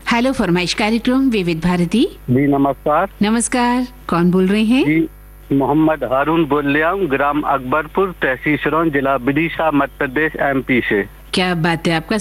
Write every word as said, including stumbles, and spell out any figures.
Hello फरमाइश कार्यक्रम विविध भारती। जी नमस्कार। नमस्कार, कौन बोल रहे हैं? जी मोहम्मद हारून बोल रहा हूँ, ग्राम अकबरपुर, तहसील सिरौन, जिला विदिशा, मध्य प्रदेश, एमपी से। क्या बात है, आपका